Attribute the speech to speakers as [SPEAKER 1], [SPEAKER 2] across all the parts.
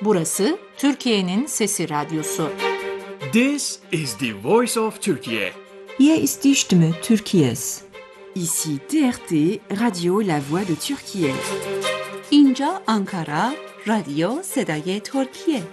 [SPEAKER 1] Burası Türkiye'nin Sesi Radyosu.
[SPEAKER 2] This is the voice of Turkey.
[SPEAKER 3] Hier ist die Stimme Türkiye's.
[SPEAKER 4] Ici TRT, Radio La Voix de Türkiye.
[SPEAKER 5] اینجا آنکارا، رادیو صدای ترکیه.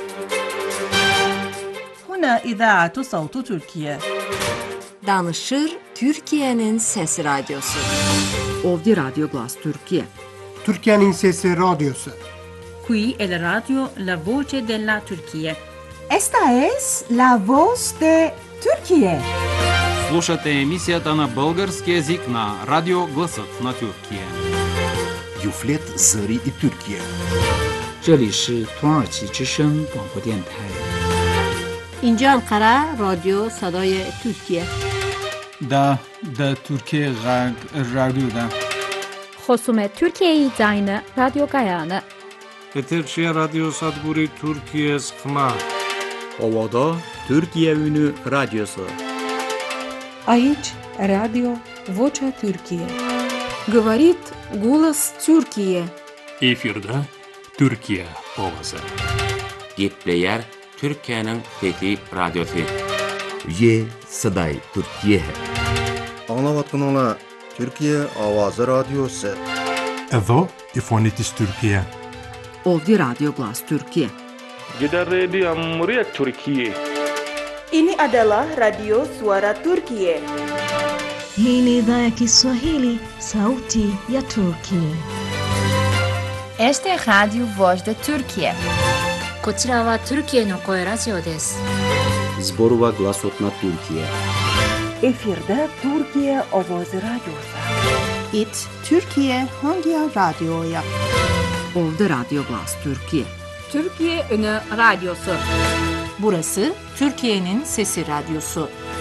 [SPEAKER 6] هنا إذاعة صوت تركيا.
[SPEAKER 1] Danışır Türkiye'nin Sesi Radyosu.
[SPEAKER 4] Ovdje Radio Glas Türkiye.
[SPEAKER 7] Türkiye'nin Sesi Radyosu.
[SPEAKER 6] Qui è la radio La Voce della Turchia.
[SPEAKER 3] Esta es la voz de Türkiye.
[SPEAKER 8] Слушате емисията на български език на Радио Гласът на Türkiye.
[SPEAKER 9] Юфлет Зари и Türkiye.
[SPEAKER 10] 这里是土耳其之声广播电台。
[SPEAKER 11] اینجا انقره رادیو صدای ترکیه.
[SPEAKER 12] دا Türkiye رادیو.
[SPEAKER 13] خصوم ترکیه زاین رادیو گایانه.
[SPEAKER 14] Eterçe Radyo Sadburi Türkiye Skma.
[SPEAKER 15] Ovada Türkiye Ünü Radyosu.
[SPEAKER 16] Aici Radio Vocea Türkiye.
[SPEAKER 17] Говорит голос Türkiye.
[SPEAKER 18] Efirde Türkiye ovası.
[SPEAKER 19] Gepleyer Türkiye'nin fethi radyosu.
[SPEAKER 9] Ye Saday Türkiye.
[SPEAKER 20] Anlavatkanala Türkiye Avazı Radyosu.
[SPEAKER 21] Edo İfonitis Türkiye.
[SPEAKER 4] Ovdje Radio Glas Türkiye.
[SPEAKER 22] Gider Radio Amriyet Türkiye.
[SPEAKER 23] Ini adalah Radio Suara Turkiye.
[SPEAKER 24] Hii ni idhaa ya Kiswahili, Sauti ya Turkiye.
[SPEAKER 25] Este es Radio Voz de Turkiye.
[SPEAKER 26] こちらはトルキエの声ラジオです。
[SPEAKER 15] Zborova Glasot na Türkiye.
[SPEAKER 23] Efirde Türkiye Avazı Radyosu.
[SPEAKER 3] It Türkiye hangi radyoya?
[SPEAKER 4] Ovdje Radio Glas Türkiye.
[SPEAKER 11] Türkiye Ünü Radyosu.
[SPEAKER 1] Burası Türkiye'nin Sesi Radyosu.